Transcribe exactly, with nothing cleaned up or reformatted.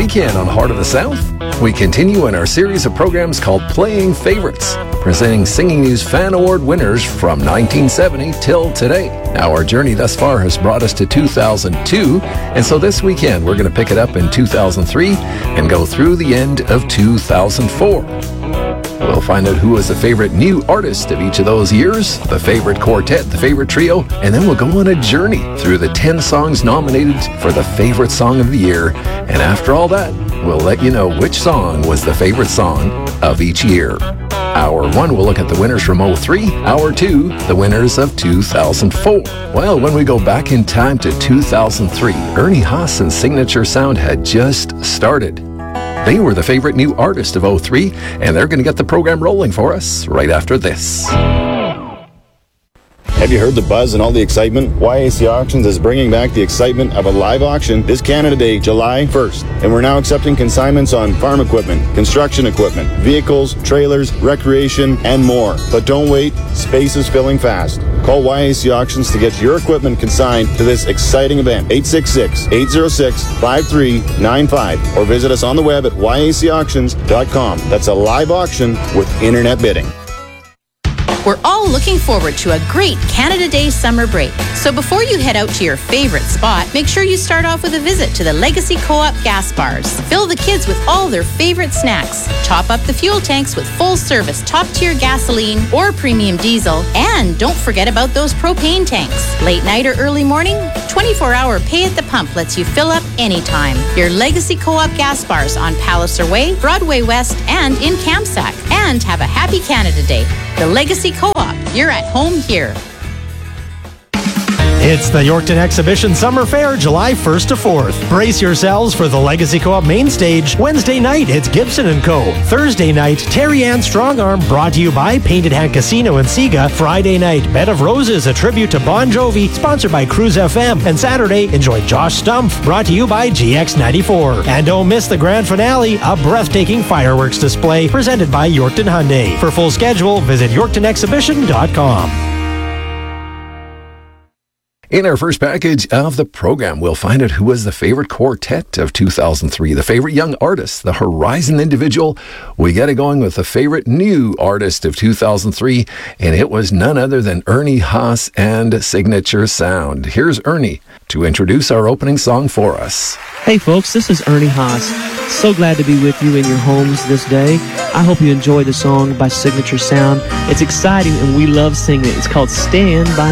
weekend on Heart of the South, we continue in our series of programs called Playing Favorites, presenting Singing News Fan Award winners from nineteen seventy till today. Now, our journey thus far has brought us to two thousand two, and so this weekend we're going to pick it up in two thousand three and go through the end of two thousand four. We'll find out who was the favorite new artist of each of those years, the favorite quartet, the favorite trio, and then we'll go on a journey through the ten songs nominated for the favorite song of the year. And after all that, we'll let you know which song was the favorite song of each year. Hour one, we'll look at the winners from oh three. Hour two, the winners of two thousand four. Well, when we go back in time to two thousand three, Ernie Haas and Signature Sound had just started. They were the favorite new artist of oh three, and they're going to get the program rolling for us right after this. Have you heard the buzz and all the excitement? Y A C Auctions is bringing back the excitement of a live auction this Canada Day, July first. And we're now accepting consignments on farm equipment, construction equipment, vehicles, trailers, recreation, and more. But don't wait, space is filling fast. Call Y A C Auctions to get your equipment consigned to this exciting event. eight six six, eight zero six, five three nine five or visit us on the web at y a c auctions dot com. That's a live auction with internet bidding. We're all looking forward to a great Canada Day summer break. So before you head out to your favorite spot, make sure you start off with a visit to the Legacy Co-op gas bars. Fill the kids with all their favorite snacks. Top up the fuel tanks with full service top-tier gasoline or premium diesel. And don't forget about those propane tanks. Late night or early morning, twenty-four hour pay at the pump lets you fill up anytime. Your Legacy Co-op gas bars on Palliser Way, Broadway West, and in Kamsack. And have a happy Canada Day. The Legacy Co-op. You're at home here. It's the Yorkton Exhibition Summer Fair, July first to fourth. Brace yourselves for the Legacy Co-op main stage. Wednesday night, it's Gibson and Co. Thursday night, Terry Ann Strongarm, brought to you by Painted Hand Casino and Sega. Friday night, Bed of Roses, a tribute to Bon Jovi, sponsored by Cruise F M. And Saturday, enjoy Josh Stumpf, brought to you by G X ninety-four. And don't miss the grand finale, a breathtaking fireworks display presented by Yorkton Hyundai. For full schedule, visit yorkton exhibition dot com. In our first package of the program, we'll find out who was the favorite quartet of two thousand three, the favorite young artist, the Horizon individual. We get it going with the favorite new artist of two thousand three, and it was none other than Ernie Haas and Signature Sound. Here's Ernie to introduce our opening song for us. Hey folks, this is Ernie Haas. So glad to be with you in your homes this day. I hope you enjoy the song by Signature Sound. It's exciting and we love singing it. It's called Stand By